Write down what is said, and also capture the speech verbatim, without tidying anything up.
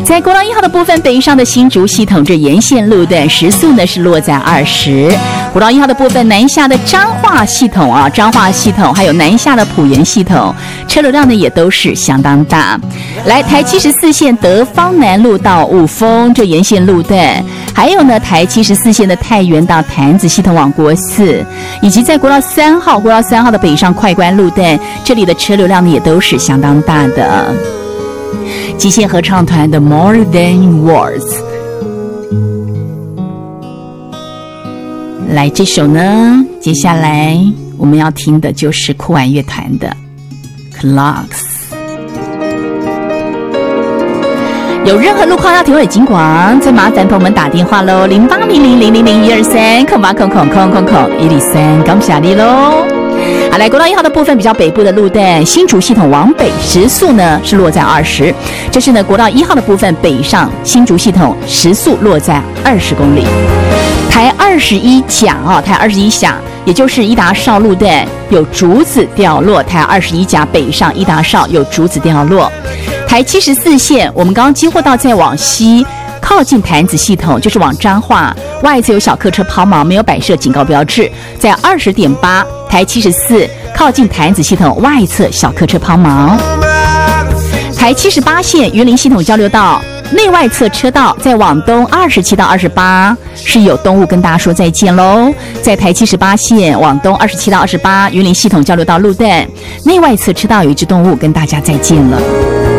在国道一号的部分，北上的新竹系统这沿线路段时速呢是落在二十。国道一号的部分，南下的彰化系统啊，彰化系统还有南下的埔盐系统，车流量呢也都是相当大。来，台七十四线德芳南路到雾峰这沿线路段，还有呢台七十四线的太原到潭子系统往国四，以及在国道三号、国道三号的北上快关路段，这里的车流量呢也都是相当大的。极限合唱团的 More Than Words， 来这首呢，接下来我们要听的就是酷玩乐团的 Clocks。 有任何路况要停尾警广，再麻烦朋友们打电话咯，零八零零零零零一二三空八空空空空空一零三，感谢你咯。好，来国道一号的部分比较北部的路段，新竹系统往北时速呢是落在二十，这是呢国道一号的部分北上新竹系统时速落在二十公里。台二十一甲啊，台二十一甲，也就是伊达邵路段有竹子掉落，台二十一甲北上伊达邵有竹子掉落。台七十四线，我们刚刚经过到再往西。靠近潭子系统就是往彰化，外侧有小客车抛锚，没有摆设警告标志。在二十点八，台七十四靠近潭子系统外侧小客车抛锚。台七十八线云林系统交流道内外侧车道，在往东二十七到二十八是有动物跟大家说再见喽。在台七十八线往东二十七到二十八云林系统交流道路段内外侧车道有一只动物跟大家再见了。